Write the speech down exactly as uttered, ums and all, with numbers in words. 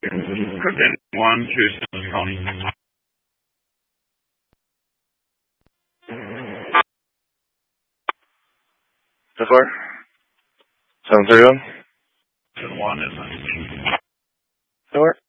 One, two, seven, So far? seven thirty-one? one is So far?